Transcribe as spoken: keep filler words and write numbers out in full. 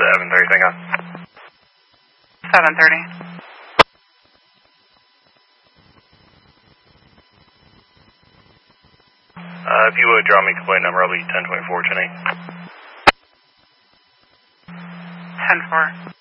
seven thirty, thank you. seven thirty. Uh, if you would draw me complaint number, I'll be ten twenty-four, ten eight. ten four.